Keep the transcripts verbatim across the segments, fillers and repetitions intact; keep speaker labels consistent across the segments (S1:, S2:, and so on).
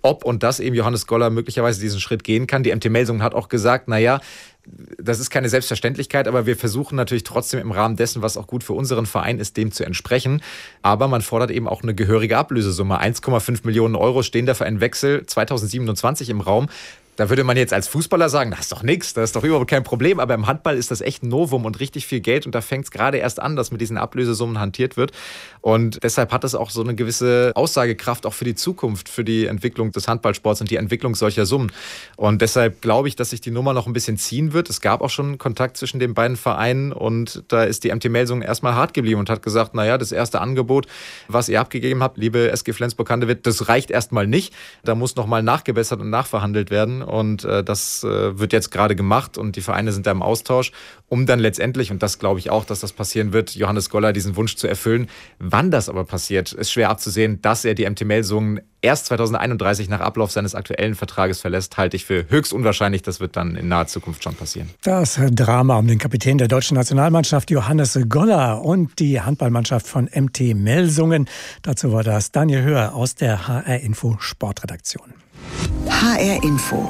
S1: ob und dass eben Johannes Goller möglicherweise diesen Schritt gehen kann. Die M T Melsungen hat auch gesagt, naja, das ist keine Selbstverständlichkeit, aber wir versuchen natürlich trotzdem im Rahmen dessen, was auch gut für unseren Verein ist, dem zu entsprechen. Aber man fordert eben auch eine gehörige Ablösesumme. eins Komma fünf Millionen Euro stehen da für einen Wechsel zweitausendsiebenundzwanzig im Raum. Da würde man jetzt als Fußballer sagen, das ist doch nichts, das ist doch überhaupt kein Problem. Aber im Handball ist das echt ein Novum und richtig viel Geld. Und da fängt es gerade erst an, dass mit diesen Ablösesummen hantiert wird. Und deshalb hat es auch so eine gewisse Aussagekraft auch für die Zukunft, für die Entwicklung des Handballsports und die Entwicklung solcher Summen. Und deshalb glaube ich, dass sich die Nummer noch ein bisschen ziehen wird. Es gab auch schon Kontakt zwischen den beiden Vereinen und da ist die M T Melsungen erstmal hart geblieben und hat gesagt, naja, das erste Angebot, was ihr abgegeben habt, liebe S G Flensburg-Handewitt, das reicht erstmal nicht. Da muss nochmal nachgebessert und nachverhandelt werden. Und äh, das äh, wird jetzt gerade gemacht und die Vereine sind da im Austausch, um dann letztendlich, und das glaube ich auch, dass das passieren wird, Johannes Goller diesen Wunsch zu erfüllen. Wann das aber passiert, ist schwer abzusehen. Dass er die M T Melsungen erst zweitausendeinunddreißig nach Ablauf seines aktuellen Vertrages verlässt, halte ich für höchst unwahrscheinlich. Das wird dann in naher Zukunft schon passieren.
S2: Das Drama um den Kapitän der deutschen Nationalmannschaft Johannes Goller und die Handballmannschaft von M T Melsungen. Dazu war das Daniel Höher aus der H R Info Sportredaktion.
S3: H R Info.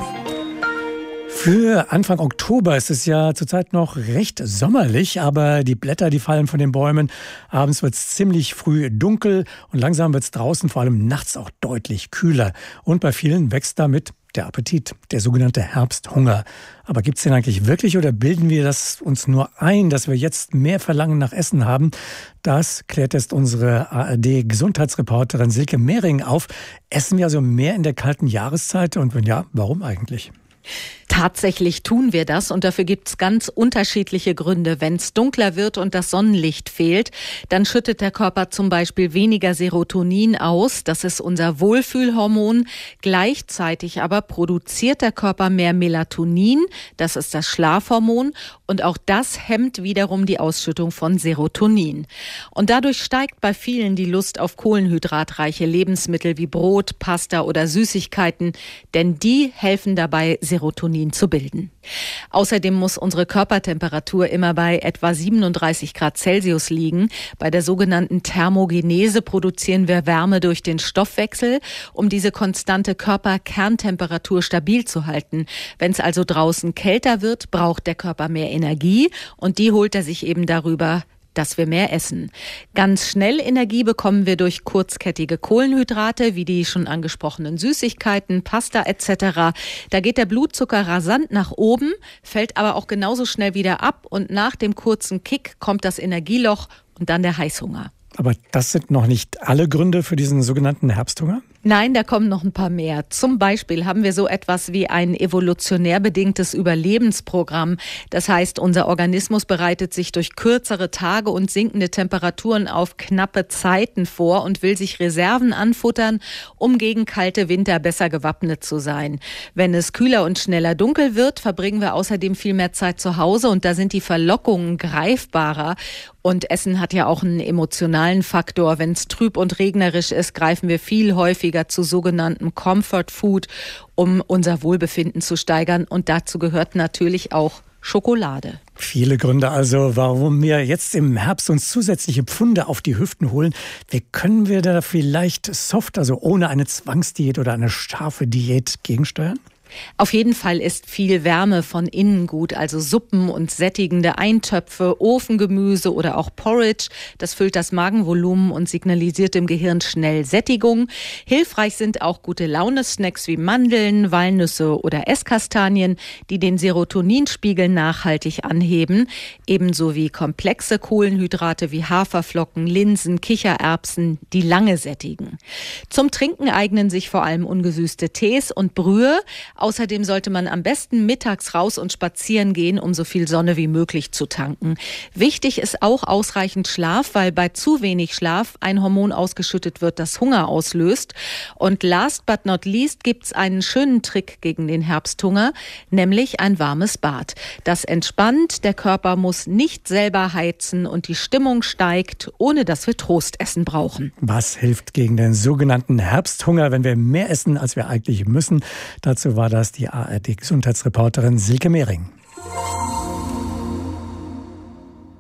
S2: Für Anfang Oktober ist es ja zurzeit noch recht sommerlich, aber die Blätter, die fallen von den Bäumen. Abends wird es ziemlich früh dunkel und langsam wird es draußen vor allem nachts auch deutlich kühler. Und bei vielen wächst damit der Appetit, der sogenannte Herbsthunger. Aber gibt es den eigentlich wirklich oder bilden wir das uns nur ein, dass wir jetzt mehr Verlangen nach Essen haben? Das klärt jetzt unsere A R D-Gesundheitsreporterin Silke Mehring auf. Essen wir also mehr in der kalten Jahreszeit und wenn ja, warum eigentlich?
S4: Tatsächlich tun wir das und dafür gibt es ganz unterschiedliche Gründe. Wenn es dunkler wird und das Sonnenlicht fehlt, dann schüttet der Körper zum Beispiel weniger Serotonin aus. Das ist unser Wohlfühlhormon. Gleichzeitig aber produziert der Körper mehr Melatonin. Das ist das Schlafhormon. Und auch das hemmt wiederum die Ausschüttung von Serotonin. Und dadurch steigt bei vielen die Lust auf kohlenhydratreiche Lebensmittel wie Brot, Pasta oder Süßigkeiten. Denn die helfen dabei, Serotonin zu bilden. Außerdem muss unsere Körpertemperatur immer bei etwa siebenunddreißig Grad Celsius liegen. Bei der sogenannten Thermogenese produzieren wir Wärme durch den Stoffwechsel, um diese konstante Körperkerntemperatur stabil zu halten. Wenn es also draußen kälter wird, braucht der Körper mehr Energie und die holt er sich eben darüber, dass wir mehr essen. Ganz schnell Energie bekommen wir durch kurzkettige Kohlenhydrate, wie die schon angesprochenen Süßigkeiten, Pasta et cetera. Da geht der Blutzucker rasant nach oben, fällt aber auch genauso schnell wieder ab und nach dem kurzen Kick kommt das Energieloch und dann der Heißhunger.
S2: Aber das sind noch nicht alle Gründe für diesen sogenannten Herbsthunger?
S4: Nein, da kommen noch ein paar mehr. Zum Beispiel haben wir so etwas wie ein evolutionär bedingtes Überlebensprogramm. Das heißt, unser Organismus bereitet sich durch kürzere Tage und sinkende Temperaturen auf knappe Zeiten vor und will sich Reserven anfuttern, um gegen kalte Winter besser gewappnet zu sein. Wenn es kühler und schneller dunkel wird, verbringen wir außerdem viel mehr Zeit zu Hause und da sind die Verlockungen greifbarer. Und Essen hat ja auch einen emotionalen Faktor. Wenn es trüb und regnerisch ist, greifen wir viel häufiger zu sogenanntem Comfort Food, um unser Wohlbefinden zu steigern. Und dazu gehört natürlich auch Schokolade.
S2: Viele Gründe also, warum wir jetzt im Herbst uns zusätzliche Pfunde auf die Hüften holen. Wie können wir da vielleicht soft, also ohne eine Zwangsdiät oder eine scharfe Diät gegensteuern?
S4: Auf jeden Fall ist viel Wärme von innen gut, also Suppen und sättigende Eintöpfe, Ofengemüse oder auch Porridge. Das füllt das Magenvolumen und signalisiert dem Gehirn schnell Sättigung. Hilfreich sind auch gute Laune-Snacks wie Mandeln, Walnüsse oder Esskastanien, die den Serotoninspiegel nachhaltig anheben. Ebenso wie komplexe Kohlenhydrate wie Haferflocken, Linsen, Kichererbsen, die lange sättigen. Zum Trinken eignen sich vor allem ungesüßte Tees und Brühe. Außerdem sollte man am besten mittags raus und spazieren gehen, um so viel Sonne wie möglich zu tanken. Wichtig ist auch ausreichend Schlaf, weil bei zu wenig Schlaf ein Hormon ausgeschüttet wird, das Hunger auslöst. Und last but not least gibt's einen schönen Trick gegen den Herbsthunger, nämlich ein warmes Bad. Das entspannt, der Körper muss nicht selber heizen und die Stimmung steigt, ohne dass wir Trostessen brauchen.
S2: Was hilft gegen den sogenannten Herbsthunger, wenn wir mehr essen, als wir eigentlich müssen? Dazu war das die A R D-Gesundheitsreporterin Silke Mehring.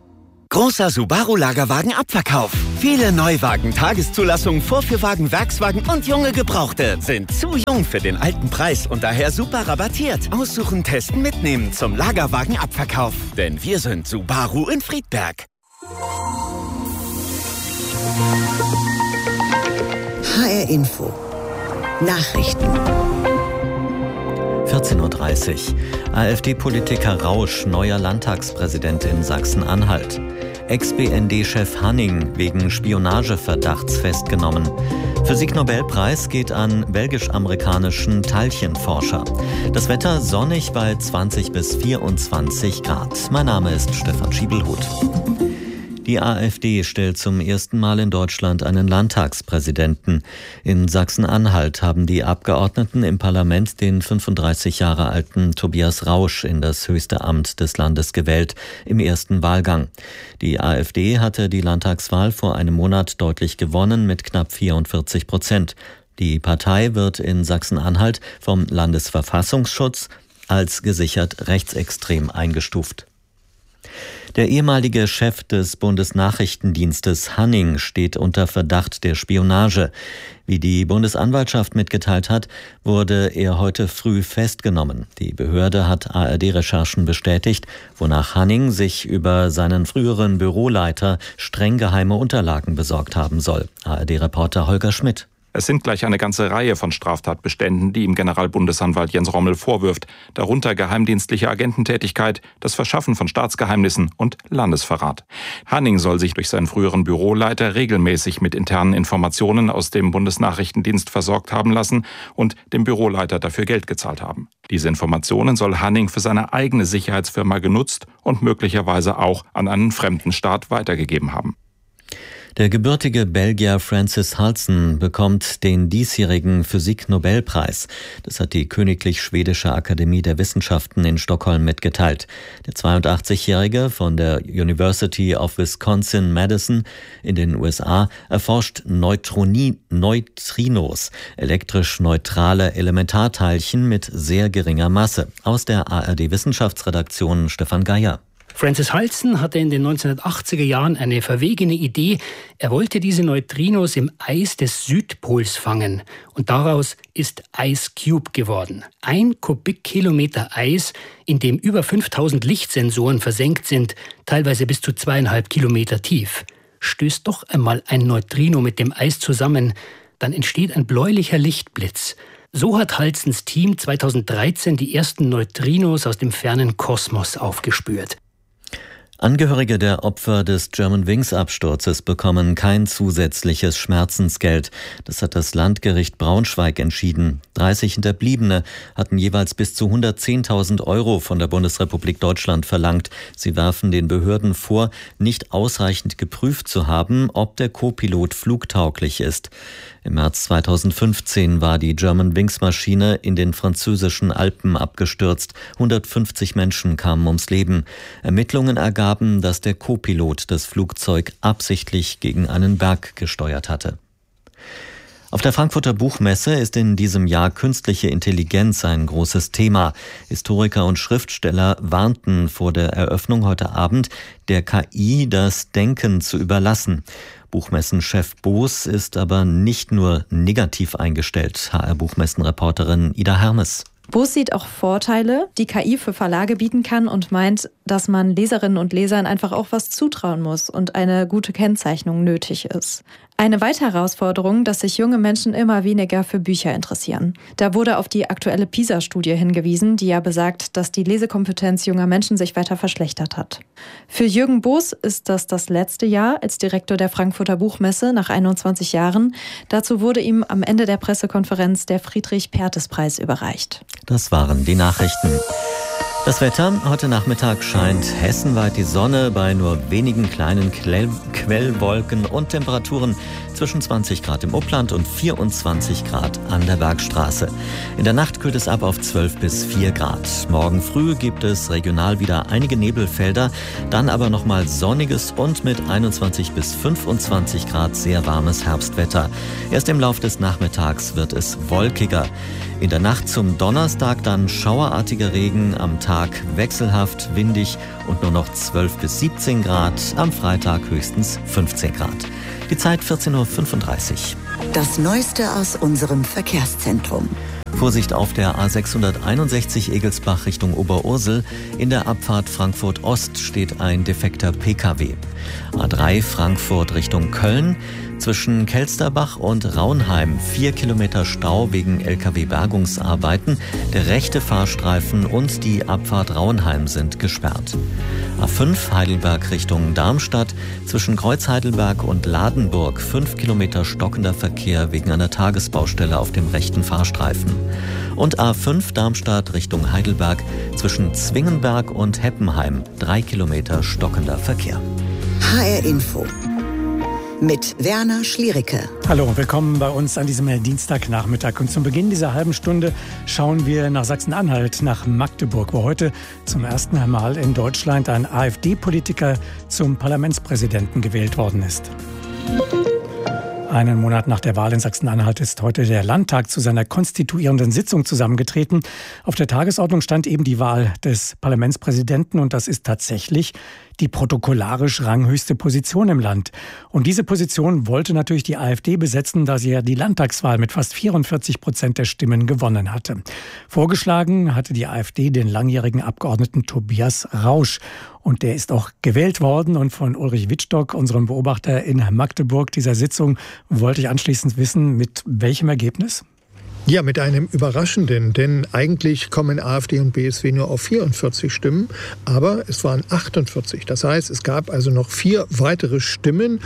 S5: Großer Subaru-Lagerwagen-Abverkauf. Viele Neuwagen, Tageszulassungen, Vorführwagen, Werkswagen und junge Gebrauchte sind zu jung für den alten Preis und daher super rabattiert. Aussuchen, testen, mitnehmen zum Lagerwagen-Abverkauf. Denn wir sind Subaru in Friedberg.
S3: H R Info. Nachrichten.
S6: vierzehn Uhr dreißig. AfD-Politiker Rausch, neuer Landtagspräsident in Sachsen-Anhalt. Ex-B N D-Chef Hanning wegen Spionageverdachts festgenommen. Physiknobelpreis geht an belgisch-amerikanischen Teilchenforscher. Das Wetter sonnig bei zwanzig bis vierundzwanzig Grad. Mein Name ist Stefan Schiebelhut. Die AfD stellt zum ersten Mal in Deutschland einen Landtagspräsidenten. In Sachsen-Anhalt haben die Abgeordneten im Parlament den fünfunddreißig Jahre alten Tobias Rausch in das höchste Amt des Landes gewählt, im ersten Wahlgang. Die AfD hatte die Landtagswahl vor einem Monat deutlich gewonnen mit knapp vierundvierzig Prozent. Die Partei wird in Sachsen-Anhalt vom Landesverfassungsschutz als gesichert rechtsextrem eingestuft. Der ehemalige Chef des Bundesnachrichtendienstes Hanning steht unter Verdacht der Spionage. Wie die Bundesanwaltschaft mitgeteilt hat, wurde er heute früh festgenommen. Die Behörde hat A R D-Recherchen bestätigt, wonach Hanning sich über seinen früheren Büroleiter streng geheime Unterlagen besorgt haben soll. A R D-Reporter Holger Schmidt.
S7: Es sind gleich eine ganze Reihe von Straftatbeständen, die ihm Generalbundesanwalt Jens Rommel vorwirft, darunter geheimdienstliche Agententätigkeit, das Verschaffen von Staatsgeheimnissen und Landesverrat. Hanning soll sich durch seinen früheren Büroleiter regelmäßig mit internen Informationen aus dem Bundesnachrichtendienst versorgt haben lassen und dem Büroleiter dafür Geld gezahlt haben. Diese Informationen soll Hanning für seine eigene Sicherheitsfirma genutzt und möglicherweise auch an einen fremden Staat weitergegeben haben.
S6: Der gebürtige Belgier Francis Halsen bekommt den diesjährigen Physik-Nobelpreis. Das hat die Königlich Schwedische Akademie der Wissenschaften in Stockholm mitgeteilt. Der zweiundachtzigjährige von der University of Wisconsin-Madison in den U S A erforscht Neutroni- Neutrinos, elektrisch neutrale Elementarteilchen mit sehr geringer Masse. Aus der A R D-Wissenschaftsredaktion Stefan Geier.
S8: Francis Halsen hatte in den neunzehnhundertachtziger Jahren eine verwegene Idee. Er wollte diese Neutrinos im Eis des Südpols fangen. Und daraus ist Ice Cube geworden. Ein Kubikkilometer Eis, in dem über fünftausend Lichtsensoren versenkt sind, teilweise bis zu zweieinhalb Kilometer tief. Stößt doch einmal ein Neutrino mit dem Eis zusammen, dann entsteht ein bläulicher Lichtblitz. So hat Halsens Team zweitausenddreizehn die ersten Neutrinos aus dem fernen Kosmos aufgespürt.
S6: Angehörige der Opfer des Germanwings-Absturzes bekommen kein zusätzliches Schmerzensgeld. Das hat das Landgericht Braunschweig entschieden. dreißig Hinterbliebene hatten jeweils bis zu hundertzehntausend Euro von der Bundesrepublik Deutschland verlangt. Sie werfen den Behörden vor, nicht ausreichend geprüft zu haben, ob der Co-Pilot flugtauglich ist. Im März zweitausendfünfzehn war die Germanwings-Maschine in den französischen Alpen abgestürzt. hundertfünfzig Menschen kamen ums Leben. Ermittlungen ergaben, dass der Co-Pilot das Flugzeug absichtlich gegen einen Berg gesteuert hatte. Auf der Frankfurter Buchmesse ist in diesem Jahr künstliche Intelligenz ein großes Thema. Historiker und Schriftsteller warnten vor der Eröffnung heute Abend, der K I das Denken zu überlassen. Buchmessenchef Boos ist aber nicht nur negativ eingestellt. H R-Buchmessen-Reporterin Ida Hermes.
S9: Boos sieht auch Vorteile, die K I für Verlage bieten kann und meint, dass man Leserinnen und Lesern einfach auch was zutrauen muss und eine gute Kennzeichnung nötig ist. Eine weitere Herausforderung, dass sich junge Menschen immer weniger für Bücher interessieren. Da wurde auf die aktuelle PISA-Studie hingewiesen, die ja besagt, dass die Lesekompetenz junger Menschen sich weiter verschlechtert hat. Für Jürgen Boos ist das das letzte Jahr als Direktor der Frankfurter Buchmesse nach einundzwanzig Jahren. Dazu wurde ihm am Ende der Pressekonferenz der Friedrich-Perthes-Preis überreicht.
S6: Das waren die Nachrichten. Das Wetter: Heute Nachmittag scheint hessenweit die Sonne bei nur wenigen kleinen Quell- Quellwolken und Temperaturen zwischen zwanzig Grad im Upland und vierundzwanzig Grad an der Bergstraße. In der Nacht kühlt es ab auf zwölf bis vier Grad. Morgen früh gibt es regional wieder einige Nebelfelder, dann aber nochmal sonniges und mit einundzwanzig bis fünfundzwanzig Grad sehr warmes Herbstwetter. Erst im Lauf des Nachmittags wird es wolkiger. In der Nacht zum Donnerstag dann schauerartiger Regen, am Tag Tag wechselhaft, windig und nur noch zwölf bis siebzehn Grad. Am Freitag höchstens fünfzehn Grad. Die Zeit vierzehn Uhr fünfunddreißig.
S3: Das Neueste aus unserem Verkehrszentrum.
S6: Vorsicht auf der A sechshunderteinundsechzig Egelsbach Richtung Oberursel. In der Abfahrt Frankfurt Ost steht ein defekter P K W. A drei Frankfurt Richtung Köln. Zwischen Kelsterbach und Raunheim vier Kilometer Stau wegen L K W-Bergungsarbeiten. Der rechte Fahrstreifen und die Abfahrt Raunheim sind gesperrt. A fünf Heidelberg Richtung Darmstadt. Zwischen Kreuz-Heidelberg und Ladenburg fünf Kilometer stockender Verkehr wegen einer Tagesbaustelle auf dem rechten Fahrstreifen. Und A fünf Darmstadt Richtung Heidelberg. Zwischen Zwingenberg und Heppenheim drei Kilometer stockender Verkehr.
S3: H R Info mit Werner Schliericke.
S2: Hallo und willkommen bei uns an diesem Dienstagnachmittag. Und zum Beginn dieser halben Stunde schauen wir nach Sachsen-Anhalt, nach Magdeburg, wo heute zum ersten Mal in Deutschland ein AfD-Politiker zum Parlamentspräsidenten gewählt worden ist. Einen Monat nach der Wahl in Sachsen-Anhalt ist heute der Landtag zu seiner konstituierenden Sitzung zusammengetreten. Auf der Tagesordnung stand eben die Wahl des Parlamentspräsidenten und das ist tatsächlich die protokollarisch ranghöchste Position im Land. Und diese Position wollte natürlich die AfD besetzen, da sie ja die Landtagswahl mit fast vierundvierzig Prozent der Stimmen gewonnen hatte. Vorgeschlagen hatte die AfD den langjährigen Abgeordneten Tobias Rausch. Und der ist auch gewählt worden. Und von Ulrich Wittstock, unserem Beobachter in Magdeburg dieser Sitzung, wollte ich anschließend wissen, mit welchem Ergebnis?
S10: Ja, mit einem überraschenden, denn eigentlich kommen AfD und B S W nur auf vierundvierzig Stimmen, aber es waren achtundvierzig. Das heißt, es gab also noch vier weitere Stimmen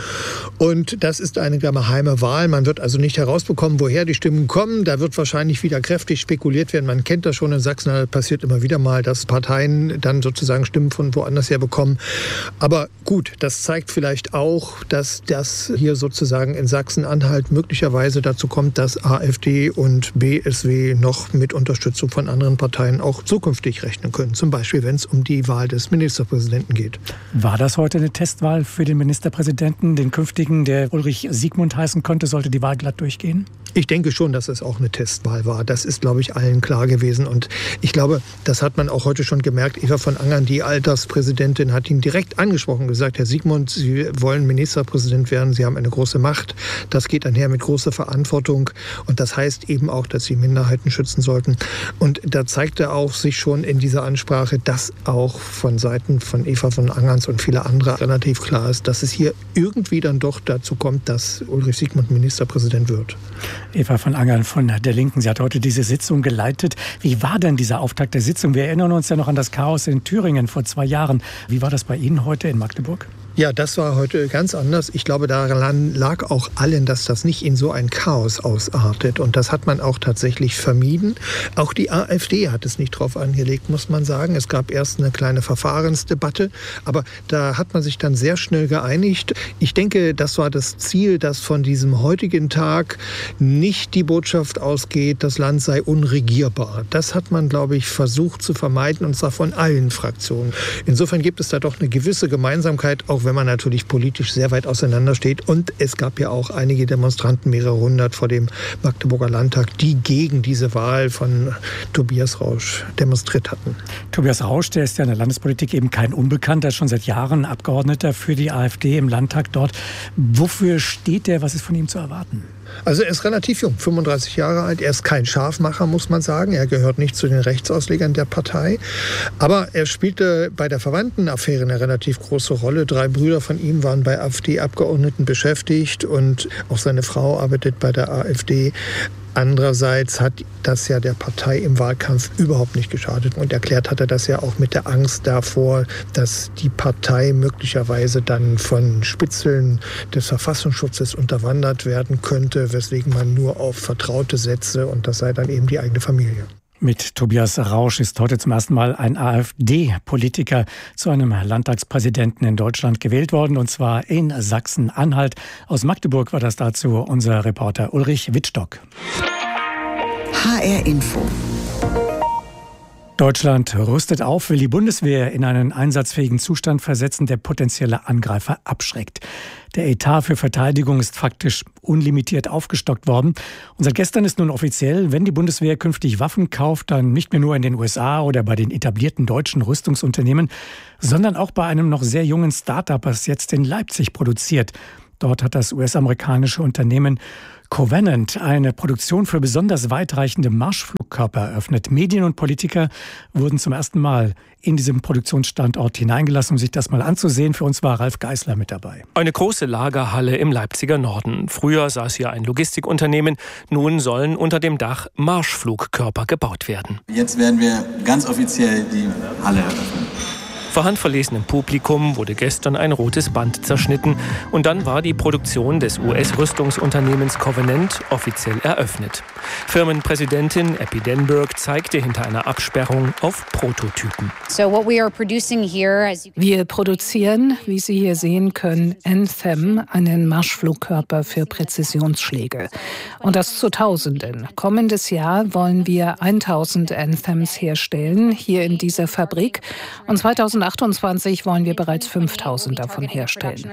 S10: und das ist eine geheime Wahl. Man wird also nicht herausbekommen, woher die Stimmen kommen. Da wird wahrscheinlich wieder kräftig spekuliert werden. Man kennt das schon in Sachsen, da passiert immer wieder mal, dass Parteien dann sozusagen Stimmen von woanders her bekommen. Aber gut, das zeigt vielleicht auch, dass das hier sozusagen in Sachsen-Anhalt möglicherweise dazu kommt, dass AfD und B S W noch mit Unterstützung von anderen Parteien auch zukünftig rechnen können. Zum Beispiel, wenn es um die Wahl des Ministerpräsidenten geht.
S2: War das heute eine Testwahl für den Ministerpräsidenten, den künftigen, der Ulrich Siegmund heißen könnte? Sollte die Wahl glatt durchgehen?
S10: Ich denke schon, dass es auch eine Testwahl war. Das ist, glaube ich, allen klar gewesen. Und ich glaube, das hat man auch heute schon gemerkt. Eva von Angern, die Alterspräsidentin, hat ihn direkt angesprochen, gesagt, Herr Siegmund, Sie wollen Ministerpräsident werden, Sie haben eine große Macht. Das geht einher mit großer Verantwortung. Und das heißt eben auch, dass Sie Minderheiten schützen sollten. Und da zeigte auch sich schon in dieser Ansprache, dass auch von Seiten von Eva von Angerns und vieler anderer relativ klar ist, dass es hier irgendwie dann doch dazu kommt, dass Ulrich Siegmund Ministerpräsident wird.
S2: Eva von Angern von der Linken, sie hat heute diese Sitzung geleitet. Wie war denn dieser Auftakt der Sitzung? Wir erinnern uns ja noch an das Chaos in Thüringen vor zwei Jahren. Wie war das bei Ihnen heute in Magdeburg?
S10: Ja, das war heute ganz anders. Ich glaube, daran lag auch allen, dass das nicht in so ein Chaos ausartet. Und das hat man auch tatsächlich vermieden. Auch die AfD hat es nicht drauf angelegt, muss man sagen. Es gab erst eine kleine Verfahrensdebatte, aber da hat man sich dann sehr schnell geeinigt. Ich denke, das war das Ziel, dass von diesem heutigen Tag nicht die Botschaft ausgeht, das Land sei unregierbar. Das hat man, glaube ich, versucht zu vermeiden, und zwar von allen Fraktionen. Insofern gibt es da doch eine gewisse Gemeinsamkeit, auch wenn man natürlich politisch sehr weit auseinander steht. Und es gab ja auch einige Demonstranten, mehrere hundert vor dem Magdeburger Landtag, die gegen diese Wahl von Tobias Rausch demonstriert hatten.
S2: Tobias Rausch, der ist ja in der Landespolitik eben kein Unbekannter, schon seit Jahren Abgeordneter für die AfD im Landtag dort. Wofür steht der? Was ist von ihm zu erwarten?
S10: Also er ist relativ jung, fünfunddreißig Jahre alt. Er ist kein Scharfmacher, muss man sagen. Er gehört nicht zu den Rechtsauslegern der Partei. Aber er spielte bei der Verwandtenaffäre eine relativ große Rolle. Drei Brüder von ihm waren bei AfD-Abgeordneten beschäftigt und auch seine Frau arbeitet bei der AfD. Andererseits hat das ja der Partei im Wahlkampf überhaupt nicht geschadet. Und erklärt hat er das ja auch mit der Angst davor, dass die Partei möglicherweise dann von Spitzeln des Verfassungsschutzes unterwandert werden könnte, weswegen man nur auf Vertraute setze, und das sei dann eben die eigene Familie.
S2: Mit Tobias Rausch ist heute zum ersten Mal ein AfD-Politiker zu einem Landtagspräsidenten in Deutschland gewählt worden, und zwar in Sachsen-Anhalt. Aus Magdeburg war das dazu unser Reporter Ulrich Wittstock.
S3: H R Info.
S2: Deutschland rüstet auf, will die Bundeswehr in einen einsatzfähigen Zustand versetzen, der potenzielle Angreifer abschreckt. Der Etat für Verteidigung ist faktisch unlimitiert aufgestockt worden. Und seit gestern ist nun offiziell, wenn die Bundeswehr künftig Waffen kauft, dann nicht mehr nur in den U S A oder bei den etablierten deutschen Rüstungsunternehmen, sondern auch bei einem noch sehr jungen Start-up, das jetzt in Leipzig produziert. Dort hat das U S-amerikanische Unternehmen Covenant eine Produktion für besonders weitreichende Marschflugkörper eröffnet. Medien und Politiker wurden zum ersten Mal in diesem Produktionsstandort hineingelassen, um sich das mal anzusehen. Für uns war Ralf Geisler mit dabei.
S11: Eine große Lagerhalle im Leipziger Norden. Früher saß hier ein Logistikunternehmen. Nun sollen unter dem Dach Marschflugkörper gebaut werden.
S12: Jetzt werden wir ganz offiziell die Halle eröffnen.
S11: Vor handverlesenem Publikum wurde gestern ein rotes Band zerschnitten und dann war die Produktion des U S-Rüstungsunternehmens Covenant offiziell eröffnet. Firmenpräsidentin Epi Denberg zeigte hinter einer Absperrung auf Prototypen.
S13: Wir produzieren, wie Sie hier sehen können, Anthem, einen Marschflugkörper für Präzisionsschläge. Und das zu Tausenden. Kommendes Jahr wollen wir tausend Anthems herstellen, hier in dieser Fabrik. Und zweitausendachtundzwanzig wollen wir bereits fünftausend davon herstellen.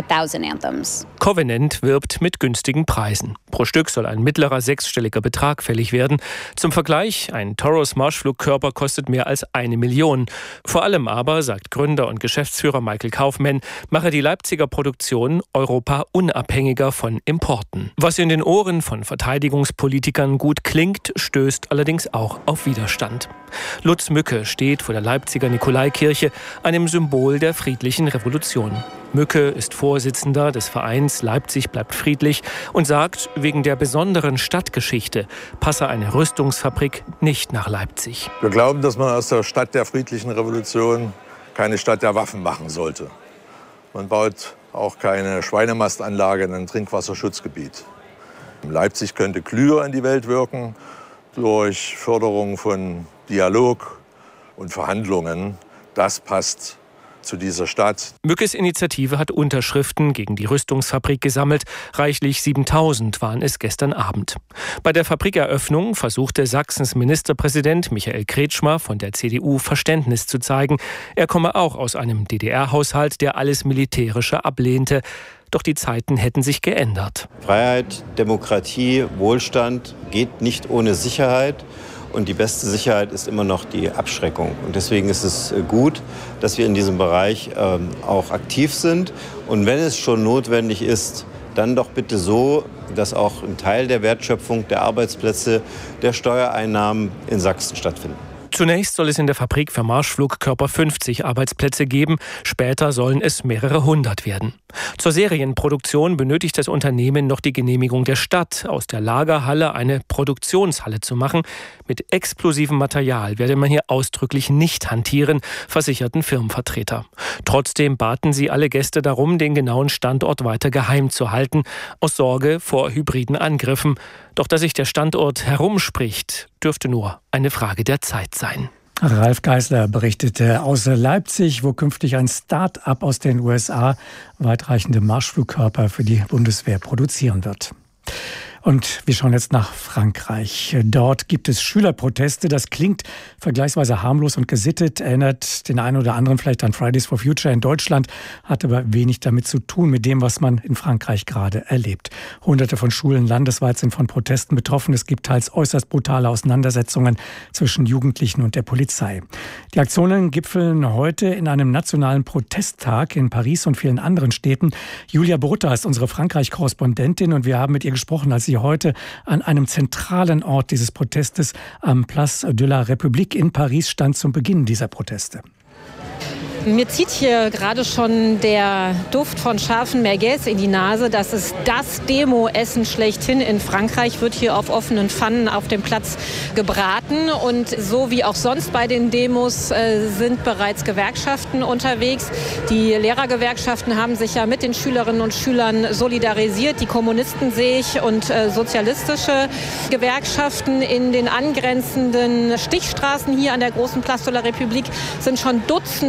S11: Covenant wirbt mit günstigen Preisen. Pro Stück soll ein mittlerer sechsstelliger Betrag fällig werden. Zum Vergleich, ein Taurus Marschflugkörper kostet mehr als eine Million. Vor allem aber, sagt Gründer und Geschäftsführer Michael Kaufmann, mache die Leipziger Produktion Europa unabhängiger von Importen. Was in den Ohren von Verteidigungspolitikern gut klingt, stößt allerdings auch auf Widerstand. Lutz Mücke steht vor der Leipziger Nikolaikirche, einem Symbol der friedlichen Revolution. Mücke ist Vorsitzender des Vereins Leipzig bleibt friedlich und sagt, wegen der besonderen Stadtgeschichte passe eine Rüstungsfabrik nicht nach Leipzig.
S14: Wir glauben, dass man aus der Stadt der friedlichen Revolution keine Stadt der Waffen machen sollte. Man baut auch keine Schweinemastanlage in ein Trinkwasserschutzgebiet. Leipzig könnte klüger in die Welt wirken durch Förderung von Dialog und Verhandlungen. Das passt zu dieser Stadt.
S11: Mückes Initiative hat Unterschriften gegen die Rüstungsfabrik gesammelt. Reichlich siebentausend waren es gestern Abend. Bei der Fabrikeröffnung versuchte Sachsens Ministerpräsident Michael Kretschmer von der C D U Verständnis zu zeigen. Er komme auch aus einem D D R-Haushalt, der alles Militärische ablehnte. Doch die Zeiten hätten sich geändert.
S15: Freiheit, Demokratie, Wohlstand geht nicht ohne Sicherheit. Und die beste Sicherheit ist immer noch die Abschreckung. Und deswegen ist es gut, dass wir in diesem Bereich ähm, auch aktiv sind. Und wenn es schon notwendig ist, dann doch bitte so, dass auch ein Teil der Wertschöpfung, der Arbeitsplätze, der Steuereinnahmen in Sachsen stattfinden.
S11: Zunächst soll es in der Fabrik für Marschflugkörper fünfzig Arbeitsplätze geben, später sollen es mehrere hundert werden. Zur Serienproduktion benötigt das Unternehmen noch die Genehmigung der Stadt, aus der Lagerhalle eine Produktionshalle zu machen. Mit explosivem Material werde man hier ausdrücklich nicht hantieren, versicherten Firmenvertreter. Trotzdem baten sie alle Gäste darum, den genauen Standort weiter geheim zu halten, aus Sorge vor hybriden Angriffen. Doch dass sich der Standort herumspricht, dürfte nur eine Frage der Zeit sein.
S2: Ralf Geisler berichtete aus Leipzig, wo künftig ein Start-up aus den U S A weitreichende Marschflugkörper für die Bundeswehr produzieren wird. Und wir schauen jetzt nach Frankreich. Dort gibt es Schülerproteste. Das klingt vergleichsweise harmlos und gesittet, erinnert den einen oder anderen vielleicht an Fridays for Future in Deutschland, hat aber wenig damit zu tun mit dem, was man in Frankreich gerade erlebt. Hunderte von Schulen landesweit sind von Protesten betroffen. Es gibt teils äußerst brutale Auseinandersetzungen zwischen Jugendlichen und der Polizei. Die Aktionen gipfeln heute in einem nationalen Protesttag in Paris und vielen anderen Städten. Julia Brutta ist unsere Frankreich-Korrespondentin und wir haben mit ihr gesprochen, als sie heute an einem zentralen Ort dieses Protestes am Place de la République in Paris stand zum Beginn dieser Proteste.
S16: Mir zieht hier gerade schon der Duft von scharfen Merguez in die Nase. Das ist das Demo-Essen schlechthin in Frankreich, wird hier auf offenen Pfannen auf dem Platz gebraten. Und so wie auch sonst bei den Demos äh, sind bereits Gewerkschaften unterwegs. Die Lehrergewerkschaften haben sich ja mit den Schülerinnen und Schülern solidarisiert. Die Kommunisten sehe ich und äh, sozialistische Gewerkschaften. In den angrenzenden Stichstraßen hier an der großen Place de la République sind schon Dutzende von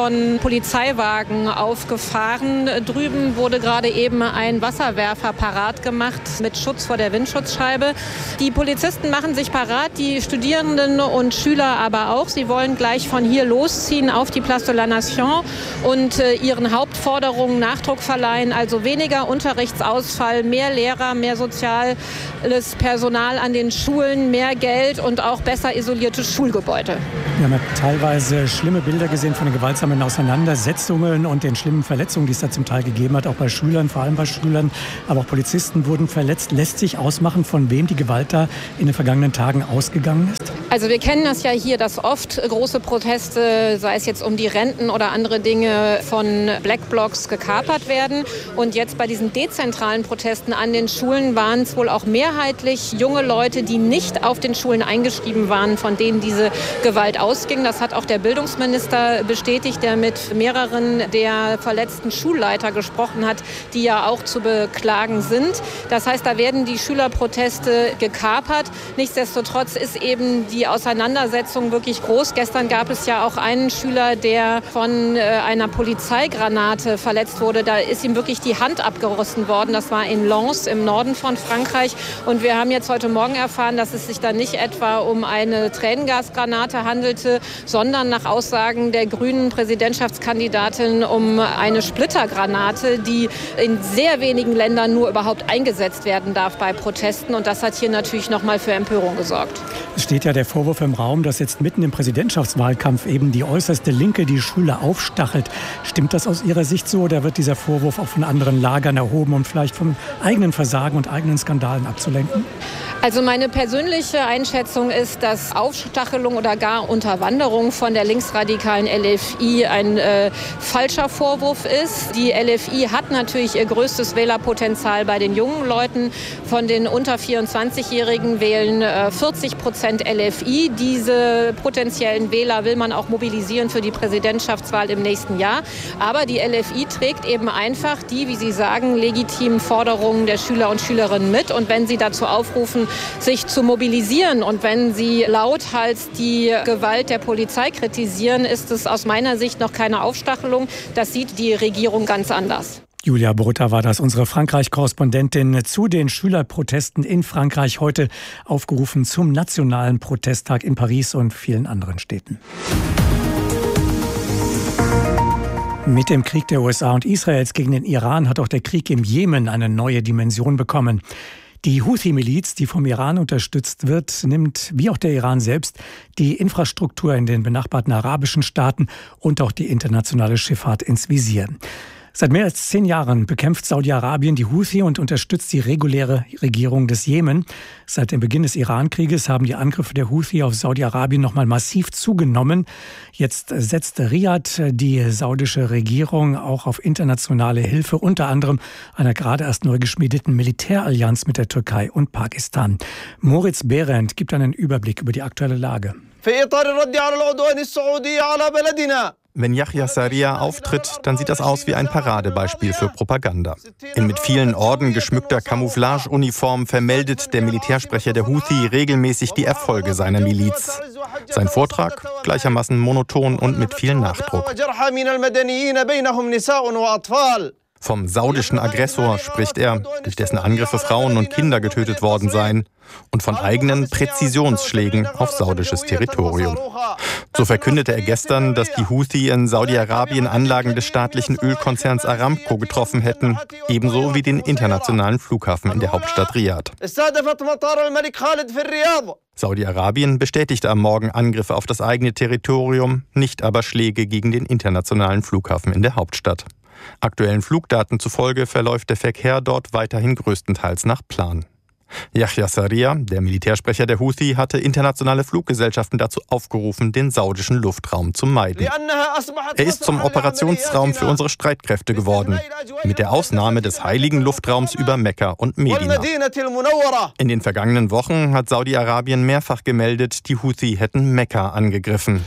S16: von Polizeiwagen aufgefahren. Drüben wurde gerade eben ein Wasserwerfer parat gemacht mit Schutz vor der Windschutzscheibe. Die Polizisten machen sich parat, die Studierenden und Schüler aber auch. Sie wollen gleich von hier losziehen auf die Place de la Nation und äh, ihren Hauptforderungen Nachdruck verleihen. Also weniger Unterrichtsausfall, mehr Lehrer, mehr soziales Personal an den Schulen, mehr Geld und auch besser isolierte Schulgebäude.
S2: Wir haben ja teilweise schlimme Bilder gesehen von den gewaltsamen Auseinandersetzungen und den schlimmen Verletzungen, die es da zum Teil gegeben hat, auch bei Schülern, vor allem bei Schülern. Aber auch Polizisten wurden verletzt. Lässt sich ausmachen, von wem die Gewalt da in den vergangenen Tagen ausgegangen ist?
S16: Also wir kennen das ja hier, dass oft große Proteste, sei es jetzt um die Renten oder andere Dinge, von Black Blocs gekapert werden. Und jetzt bei diesen dezentralen Protesten an den Schulen waren es wohl auch mehrheitlich junge Leute, die nicht auf den Schulen eingeschrieben waren, von denen diese Gewalt ausging. Das hat auch der Bildungsminister bestätigt, der mit mehreren der verletzten Schulleiter gesprochen hat, die ja auch zu beklagen sind. Das heißt, da werden die Schülerproteste gekapert. Nichtsdestotrotz ist eben die Auseinandersetzung wirklich groß. Gestern gab es ja auch einen Schüler, der von einer Polizeigranate verletzt wurde. Da ist ihm wirklich die Hand abgerissen worden. Das war in Lens im Norden von Frankreich. Und wir haben jetzt heute Morgen erfahren, dass es sich da nicht etwa um eine Tränengasgranate handelte, sondern nach Aussagen der grünen Präsidentschaftskandidatin um eine Splittergranate, die in sehr wenigen Ländern nur überhaupt eingesetzt werden darf bei Protesten. Und das hat hier natürlich noch mal für Empörung gesorgt.
S2: Es steht ja der Vorwurf im Raum, dass jetzt mitten im Präsidentschaftswahlkampf eben die äußerste Linke die Schüler aufstachelt. Stimmt das aus Ihrer Sicht so oder wird dieser Vorwurf auch von anderen Lagern erhoben, um vielleicht vom eigenen Versagen und eigenen Skandalen abzulenken?
S16: Also meine persönliche Einschätzung ist, dass Aufstachelung oder gar Unterwanderung von der linksradikalen L F I ein äh, falscher Vorwurf ist. Die L F I hat natürlich ihr größtes Wählerpotenzial bei den jungen Leuten. Von den unter vierundzwanzigjährigen wählen äh, vierzig Prozent L F I. Diese potenziellen Wähler will man auch mobilisieren für die Präsidentschaftswahl im nächsten Jahr. Aber die L F I trägt eben einfach die, wie Sie sagen, legitimen Forderungen der Schüler und Schülerinnen mit. Und wenn sie dazu aufrufen, sich zu mobilisieren und wenn sie lauthals die Gewalt der Polizei kritisieren, ist es aus meiner Sicht noch keine Aufstachelung. Das sieht die Regierung ganz anders.
S2: Julia Brutter war das, unsere Frankreich-Korrespondentin zu den Schülerprotesten in Frankreich, heute aufgerufen zum nationalen Protesttag in Paris und vielen anderen Städten. Mit dem Krieg der U S A und Israels gegen den Iran hat auch der Krieg im Jemen eine neue Dimension bekommen. Die Houthi-Miliz, die vom Iran unterstützt wird, nimmt, wie auch der Iran selbst, die Infrastruktur in den benachbarten arabischen Staaten und auch die internationale Schifffahrt ins Visier. Seit mehr als zehn Jahren bekämpft Saudi-Arabien die Houthi und unterstützt die reguläre Regierung des Jemen. Seit dem Beginn des Iran-Krieges haben die Angriffe der Houthi auf Saudi-Arabien nochmal massiv zugenommen. Jetzt setzt Riad, die saudische Regierung, auch auf internationale Hilfe, unter anderem einer gerade erst neu geschmiedeten Militärallianz mit der Türkei und Pakistan. Moritz Behrendt gibt einen Überblick über die aktuelle Lage.
S17: Wenn Yahya Sarriya auftritt, dann sieht das aus wie ein Paradebeispiel für Propaganda. In mit vielen Orden geschmückter Camouflageuniform vermeldet der Militärsprecher der Houthi regelmäßig die Erfolge seiner Miliz. Sein Vortrag gleichermaßen monoton und mit viel Nachdruck. Vom saudischen Aggressor spricht er, durch dessen Angriffe Frauen und Kinder getötet worden seien, und von eigenen Präzisionsschlägen auf saudisches Territorium. So verkündete er gestern, dass die Houthi in Saudi-Arabien Anlagen des staatlichen Ölkonzerns Aramco getroffen hätten, ebenso wie den internationalen Flughafen in der Hauptstadt Riad. Saudi-Arabien bestätigte am Morgen Angriffe auf das eigene Territorium, nicht aber Schläge gegen den internationalen Flughafen in der Hauptstadt. Aktuellen Flugdaten zufolge verläuft der Verkehr dort weiterhin größtenteils nach Plan. Yahya Sarriya, der Militärsprecher der Houthi, hatte internationale Fluggesellschaften dazu aufgerufen, den saudischen Luftraum zu meiden. Er ist zum Operationsraum für unsere Streitkräfte geworden, mit der Ausnahme des heiligen Luftraums über Mekka und Medina. In den vergangenen Wochen hat Saudi-Arabien mehrfach gemeldet, die Houthi hätten Mekka angegriffen.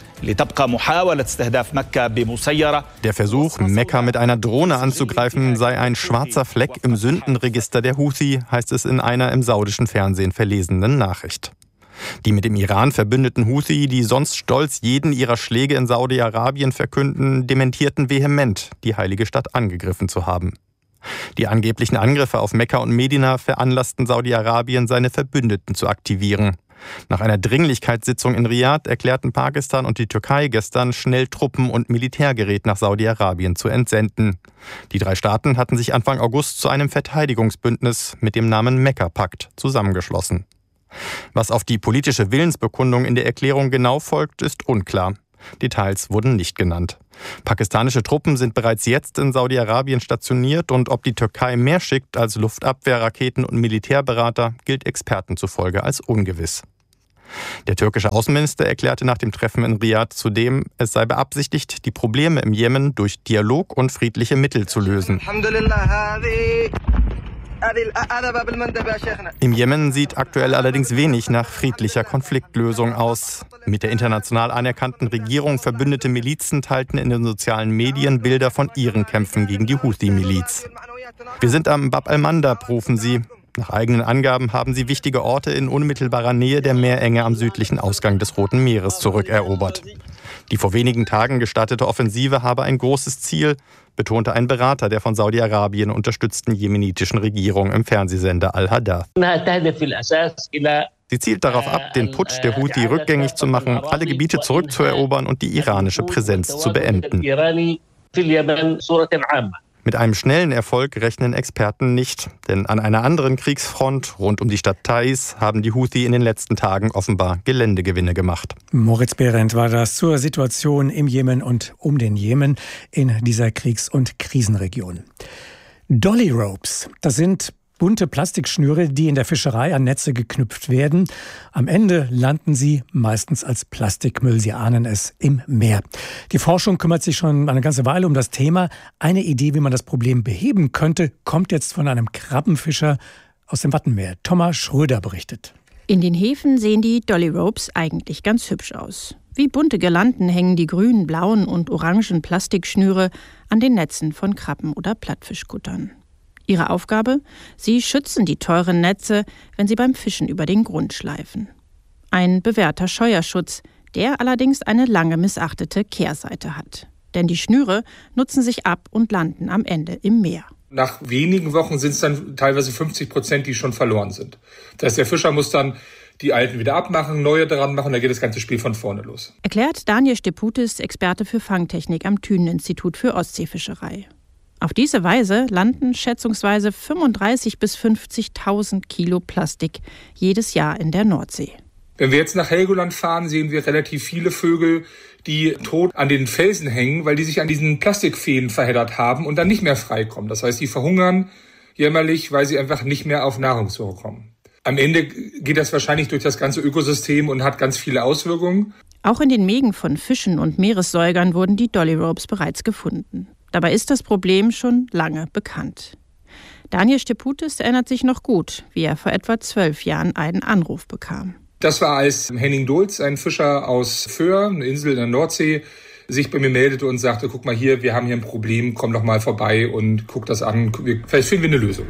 S17: Der Versuch, Mekka mit einer Drohne anzugreifen, sei ein schwarzer Fleck im Sündenregister der Houthi, heißt es in einer im saudischen Fernsehen verlesenen Nachricht. Die mit dem Iran verbündeten Houthi, die sonst stolz jeden ihrer Schläge in Saudi-Arabien verkünden, dementierten vehement, die heilige Stadt angegriffen zu haben. Die angeblichen Angriffe auf Mekka und Medina veranlassten Saudi-Arabien, seine Verbündeten zu aktivieren. Nach einer Dringlichkeitssitzung in Riad erklärten Pakistan und die Türkei gestern, schnell Truppen und Militärgerät nach Saudi-Arabien zu entsenden. Die drei Staaten hatten sich Anfang August zu einem Verteidigungsbündnis mit dem Namen Mekka-Pakt zusammengeschlossen. Was auf die politische Willensbekundung in der Erklärung genau folgt, ist unklar. Details wurden nicht genannt. Pakistanische Truppen sind bereits jetzt in Saudi-Arabien stationiert und ob die Türkei mehr schickt als Luftabwehr, Raketen und Militärberater, gilt Experten zufolge als ungewiss. Der türkische Außenminister erklärte nach dem Treffen in Riad zudem, es sei beabsichtigt, die Probleme im Jemen durch Dialog und friedliche Mittel zu lösen. Im Jemen sieht aktuell allerdings wenig nach friedlicher Konfliktlösung aus. Mit der international anerkannten Regierung verbündete Milizen teilten in den sozialen Medien Bilder von ihren Kämpfen gegen die Houthi-Miliz. Wir sind am Bab al-Mandab, rufen sie. Nach eigenen Angaben haben sie wichtige Orte in unmittelbarer Nähe der Meerenge am südlichen Ausgang des Roten Meeres zurückerobert. Die vor wenigen Tagen gestartete Offensive habe ein großes Ziel, betonte ein Berater der von Saudi-Arabien unterstützten jemenitischen Regierung im Fernsehsender Al-Hadath. Sie zielt darauf ab, den Putsch der Houthi rückgängig zu machen, alle Gebiete zurückzuerobern und die iranische Präsenz zu beenden. Mit einem schnellen Erfolg rechnen Experten nicht, denn an einer anderen Kriegsfront rund um die Stadt Taiz haben die Houthi in den letzten Tagen offenbar Geländegewinne gemacht.
S2: Moritz Behrendt war das zur Situation im Jemen und um den Jemen in dieser Kriegs- und Krisenregion. Dolly Ropes, das sind bunte Plastikschnüre, die in der Fischerei an Netze geknüpft werden. Am Ende landen sie meistens als Plastikmüll, Sie ahnen es, im Meer. Die Forschung kümmert sich schon eine ganze Weile um das Thema. Eine Idee, wie man das Problem beheben könnte, kommt jetzt von einem Krabbenfischer aus dem Wattenmeer. Thomas Schröder berichtet.
S18: In den Häfen sehen die Dolly Ropes eigentlich ganz hübsch aus. Wie bunte Girlanden hängen die grünen, blauen und orangen Plastikschnüre an den Netzen von Krabben- oder Plattfischkuttern. Ihre Aufgabe? Sie schützen die teuren Netze, wenn sie beim Fischen über den Grund schleifen. Ein bewährter Scheuerschutz, der allerdings eine lange missachtete Kehrseite hat. Denn die Schnüre nutzen sich ab und landen am Ende im Meer.
S19: Nach wenigen Wochen sind es dann teilweise fünfzig Prozent, die schon verloren sind. Das heißt, der Fischer muss dann die alten wieder abmachen, neue dran machen, dann geht das ganze Spiel von vorne los.
S18: Erklärt Daniel Steputis, Experte für Fangtechnik am Thünen-Institut für Ostseefischerei. Auf diese Weise landen schätzungsweise fünfunddreißigtausend bis fünfzigtausend Kilo Plastik jedes Jahr in der Nordsee.
S19: Wenn wir jetzt nach Helgoland fahren, sehen wir relativ viele Vögel, die tot an den Felsen hängen, weil die sich an diesen Plastikfäden verheddert haben und dann nicht mehr freikommen. Das heißt, die verhungern jämmerlich, weil sie einfach nicht mehr auf Nahrungssuche kommen. Am Ende geht das wahrscheinlich durch das ganze Ökosystem und hat ganz viele Auswirkungen.
S18: Auch in den Mägen von Fischen und Meeressäugern wurden die Dolly Ropes bereits gefunden. Dabei ist das Problem schon lange bekannt. Daniel Steputis erinnert sich noch gut, wie er vor etwa zwölf Jahren einen Anruf bekam.
S19: Das war, als Henning Dulz, ein Fischer aus Föhr, eine Insel in der Nordsee, sich bei mir meldete und sagte, guck mal hier, wir haben hier ein Problem, komm doch mal vorbei und guck das an, vielleicht finden wir eine Lösung.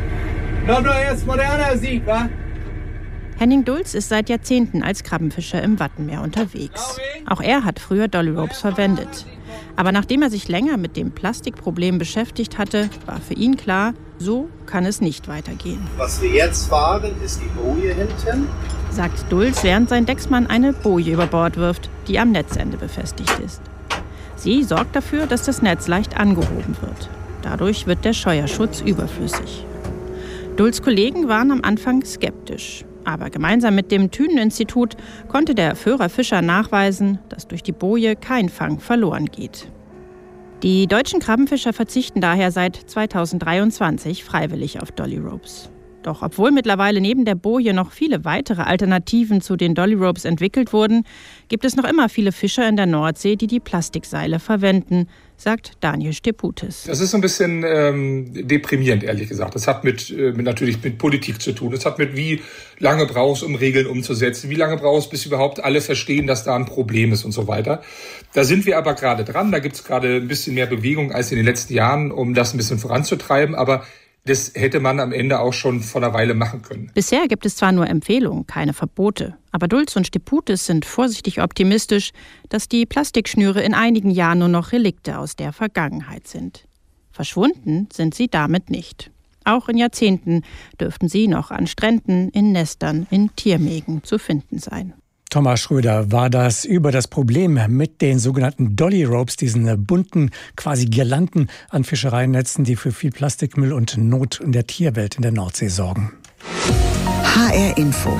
S18: Henning Dulz ist seit Jahrzehnten als Krabbenfischer im Wattenmeer unterwegs. Auch er hat früher Dolly Ropes verwendet. Aber nachdem er sich länger mit dem Plastikproblem beschäftigt hatte, war für ihn klar, so kann es nicht weitergehen.
S20: Was wir jetzt fahren, ist die Boje hinten,
S18: sagt Dulz, während sein Decksmann eine Boje über Bord wirft, die am Netzende befestigt ist. Sie sorgt dafür, dass das Netz leicht angehoben wird. Dadurch wird der Scheuerschutz überflüssig. Dulz' Kollegen waren am Anfang skeptisch. Aber gemeinsam mit dem Thünen-Institut konnte der Föhrer Fischer nachweisen, dass durch die Boje kein Fang verloren geht. Die deutschen Krabbenfischer verzichten daher seit zweitausenddreiundzwanzig freiwillig auf Dolly Ropes. Doch obwohl mittlerweile neben der Boje noch viele weitere Alternativen zu den Dolly Ropes entwickelt wurden, gibt es noch immer viele Fischer in der Nordsee, die die Plastikseile verwenden, sagt Daniel Steputis.
S19: Das ist so ein bisschen ähm, deprimierend, ehrlich gesagt. Das hat mit, äh, mit natürlich mit Politik zu tun. Das hat mit, wie lange brauchst du, um Regeln umzusetzen, wie lange brauchst du, bis überhaupt alle verstehen, dass da ein Problem ist und so weiter. Da sind wir aber gerade dran. Da gibt es gerade ein bisschen mehr Bewegung als in den letzten Jahren, um das ein bisschen voranzutreiben. Aber das hätte man am Ende auch schon vor einer Weile machen können.
S18: Bisher gibt es zwar nur Empfehlungen, keine Verbote. Aber Dulz und Steputis sind vorsichtig optimistisch, dass die Plastikschnüre in einigen Jahren nur noch Relikte aus der Vergangenheit sind. Verschwunden sind sie damit nicht. Auch in Jahrzehnten dürften sie noch an Stränden, in Nestern, in Tiermägen zu finden sein.
S2: Thomas Schröder war das über das Problem mit den sogenannten Dolly Ropes, diesen bunten, quasi Girlanden an Fischereinetzen, die für viel Plastikmüll und Not in der Tierwelt in der Nordsee sorgen.
S3: H R Info.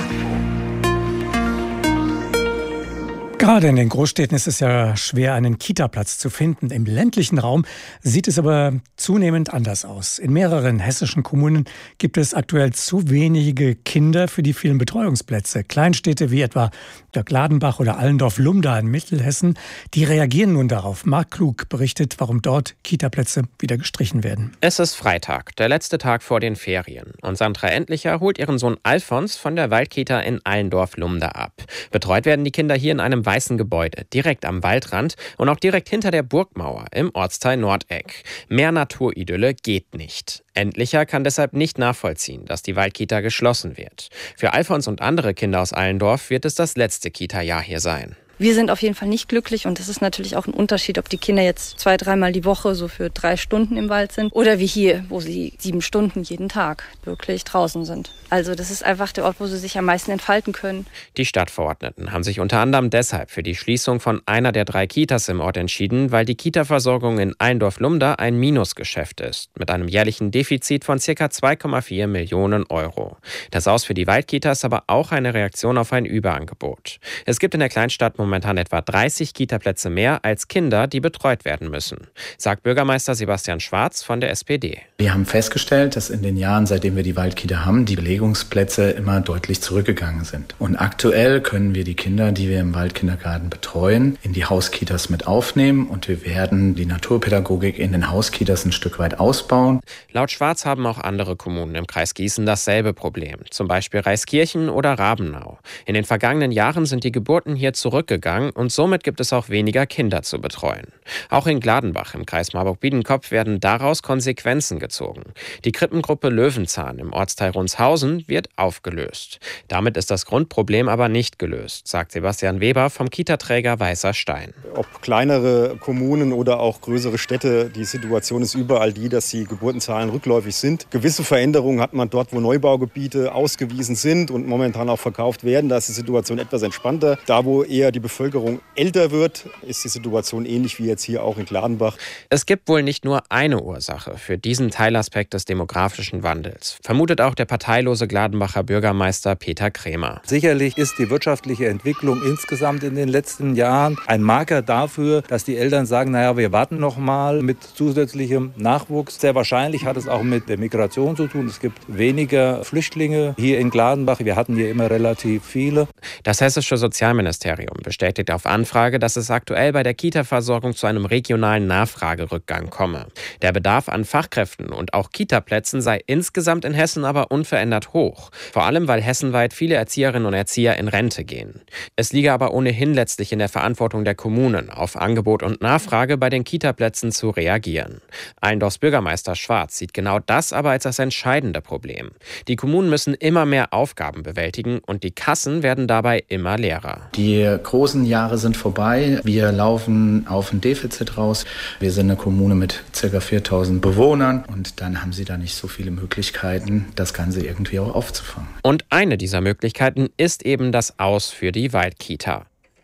S2: Gerade in den Großstädten ist es ja schwer, einen Kita-Platz zu finden. Im ländlichen Raum sieht es aber zunehmend anders aus. In mehreren hessischen Kommunen gibt es aktuell zu wenige Kinder für die vielen Betreuungsplätze. Kleinstädte wie etwa der Gladenbach oder Allendorf-Lumda in Mittelhessen, die reagieren nun darauf. Marc Klug berichtet, warum dort Kita-Plätze wieder gestrichen werden.
S21: Es ist Freitag, der letzte Tag vor den Ferien. Und Sandra Endlicher holt ihren Sohn Alfons von der Waldkita in Allendorf-Lumda ab. Betreut werden die Kinder hier in einem weißen Gebäude, direkt am Waldrand und auch direkt hinter der Burgmauer im Ortsteil Nordeck. Mehr Naturidylle geht nicht. Endlicher kann deshalb nicht nachvollziehen, dass die Waldkita geschlossen wird. Für Alfons und andere Kinder aus Allendorf wird es das letzte Kita-Jahr hier sein.
S22: Wir sind auf jeden Fall nicht glücklich und es ist natürlich auch ein Unterschied, ob die Kinder jetzt zwei, dreimal die Woche so für drei Stunden im Wald sind oder wie hier, wo sie sieben Stunden jeden Tag wirklich draußen sind. Also das ist einfach der Ort, wo sie sich am meisten entfalten können.
S21: Die Stadtverordneten haben sich unter anderem deshalb für die Schließung von einer der drei Kitas im Ort entschieden, weil die Kita-Versorgung in Allendorf-Lumda ein Minusgeschäft ist, mit einem jährlichen Defizit von ca. zwei Komma vier Millionen Euro. Das Aus für die Waldkita ist aber auch eine Reaktion auf ein Überangebot. Es gibt in der Kleinstadt momentan etwa dreißig Kita-Plätze mehr als Kinder, die betreut werden müssen, sagt Bürgermeister Sebastian Schwarz von der S P D.
S23: Wir haben festgestellt, dass in den Jahren, seitdem wir die Waldkita haben, die Belegungsplätze immer deutlich zurückgegangen sind. Und aktuell können wir die Kinder, die wir im Waldkindergarten betreuen, in die Hauskitas mit aufnehmen und wir werden die Naturpädagogik in den Hauskitas ein Stück weit ausbauen.
S21: Laut Schwarz haben auch andere Kommunen im Kreis Gießen dasselbe Problem, zum Beispiel Reiskirchen oder Rabenau. In den vergangenen Jahren sind die Geburten hier zurückgegangen und somit gibt es auch weniger Kinder zu betreuen. Auch in Gladenbach im Kreis Marburg-Biedenkopf werden daraus Konsequenzen gezogen. Die Krippengruppe Löwenzahn im Ortsteil Runshausen wird aufgelöst. Damit ist das Grundproblem aber nicht gelöst, sagt Sebastian Weber vom Kita-Träger Weißer Stein.
S24: Ob kleinere Kommunen oder auch größere Städte, die Situation ist überall die, dass die Geburtenzahlen rückläufig sind. Gewisse Veränderungen hat man dort, wo Neubaugebiete ausgewiesen sind und momentan auch verkauft werden. Da ist die Situation etwas entspannter. Da, wo eher die Bevölkerung älter wird, ist die Situation ähnlich wie jetzt hier auch in Gladenbach.
S21: Es gibt wohl nicht nur eine Ursache für diesen Teilaspekt des demografischen Wandels, vermutet auch der parteilose Gladenbacher Bürgermeister Peter Krämer.
S25: Sicherlich ist die wirtschaftliche Entwicklung insgesamt in den letzten Jahren ein Marker dafür, dass die Eltern sagen, naja, wir warten noch mal mit zusätzlichem Nachwuchs. Sehr wahrscheinlich hat es auch mit der Migration zu tun. Es gibt weniger Flüchtlinge hier in Gladenbach. Wir hatten hier immer relativ viele.
S21: Das hessische Sozialministerium bestätigt auf Anfrage, dass es aktuell bei der Kita-Versorgung zu einem regionalen Nachfragerückgang komme. Der Bedarf an Fachkräften und auch Kita-Plätzen sei insgesamt in Hessen aber unverändert hoch. Vor allem, weil hessenweit viele Erzieherinnen und Erzieher in Rente gehen. Es liege aber ohnehin letztlich in der Verantwortung der Kommunen, auf Angebot und Nachfrage bei den Kita-Plätzen zu reagieren. Allendorfs Bürgermeister Schwarz sieht genau das aber als das entscheidende Problem. Die Kommunen müssen immer mehr Aufgaben bewältigen und die Kassen werden dabei immer leerer.
S23: Die großen Jahre sind vorbei. Wir laufen auf ein Defizit raus. Wir sind eine Kommune mit ca. viertausend Bewohnern und dann haben sie da nicht so viele Möglichkeiten, das Ganze irgendwie auch aufzufangen.
S21: Und eine dieser Möglichkeiten ist eben das Aus für die Waldkita.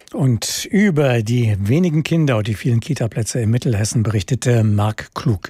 S2: Und über die wenigen Kinder und die vielen Kita-Plätze in Mittelhessen berichtete Marc Klug.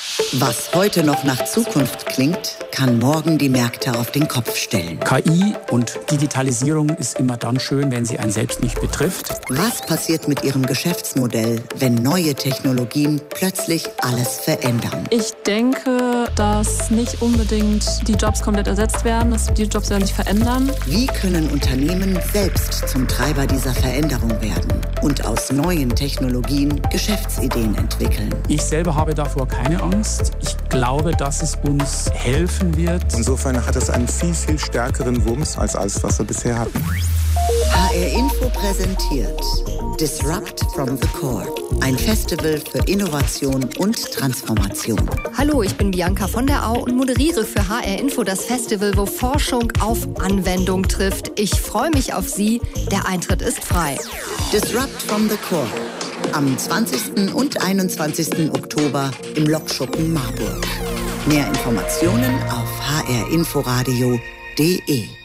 S3: Was heute noch nach Zukunft klingt, kann morgen die Märkte auf den Kopf stellen.
S26: K I und Digitalisierung ist immer dann schön, wenn sie einen selbst nicht betrifft.
S3: Was passiert mit Ihrem Geschäftsmodell, wenn neue Technologien plötzlich alles verändern?
S27: Ich denke, dass nicht unbedingt die Jobs komplett ersetzt werden, dass die Jobs werden sich verändern.
S3: Wie können Unternehmen selbst zum Treiber dieser Veränderung werden und aus neuen Technologien Geschäftsideen entwickeln?
S26: Ich selber habe davor keine Angst. Ich glaube, dass es uns helfen wird.
S28: Insofern hat es einen viel, viel stärkeren Wumms als alles, was wir bisher hatten.
S3: H R Info präsentiert Disrupt from the Core. Ein Festival für Innovation und Transformation.
S1: Hallo, ich bin Bianca von der Au und moderiere für H R Info das Festival, wo Forschung auf Anwendung trifft. Ich freue mich auf Sie. Der Eintritt ist frei.
S3: Disrupt from the Core. Am zwanzigsten und einundzwanzigsten Oktober im Lokschuppen Marburg. Mehr Informationen auf h r inforadio punkt d e.